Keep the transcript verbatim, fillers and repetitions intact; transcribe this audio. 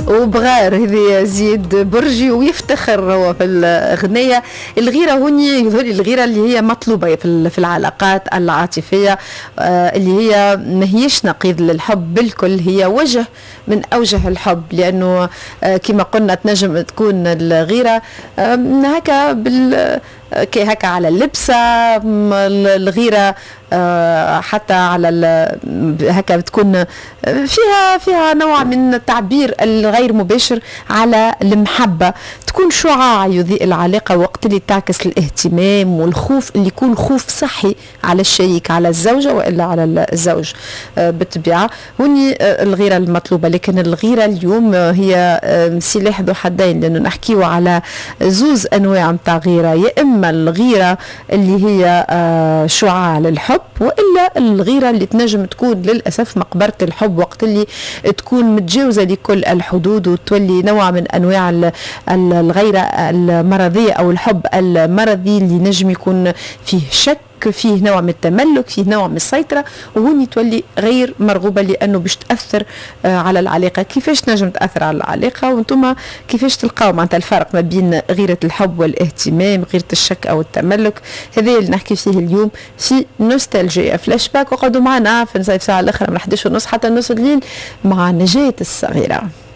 وبغار هذه زيد برجي ويفتخر هو في الأغنية. الغيرة هوني يظهر الغيرة اللي هي مطلوبة في في العلاقات العاطفية، اللي هي ما هيش نقيض للحب بالكل، هي وجه من أوجه الحب، لأنه كما قلنا تنجم تكون الغيرة هكا بال كي هكا على اللبسة، الغيرة حتى على هكا بتكون فيها فيها نوع من التعبير الغير مباشر على المحبة، تكون شعاع يضيء العلاقة وقت اللي تعكس الاهتمام والخوف اللي يكون خوف صحي على الشريك، على الزوجة وإلا على الزوج بالطبيعة. هوني الغيرة المطلوبة، لكن الغيرة اليوم هي سلاح ذو حدين، لأنه نحكيه على زوز أنواع متاع غيرة، يا إما الغيرة اللي هي شعاع للحب، وإلا الغيرة اللي تنجم تكون للأسف مقبرة الحب وقت اللي تكون متجاوزة لكل الحدود وتولي نوع من أنواع الغيرة المرضية أو الحب المرضي اللي نجم يكون فيه شك، فيه نوع من التملك، فيه نوع من السيطرة، وهوني تولي غير مرغوبة لأنه باش تأثر على العلاقة. كيفاش نجم تأثر على العلاقة وانتم كيفاش تلقاو معناتها الفرق ما بين غيرة الحب والاهتمام، غيرة الشك أو التملك؟ هذا اللي نحكي فيه اليوم في نوستالجيا فلاش باك. وقعدوا معنا في نصيف ساعة الأخرى من إحدى عشر ونص حتى نص الليل مع نجاة الصغيرة.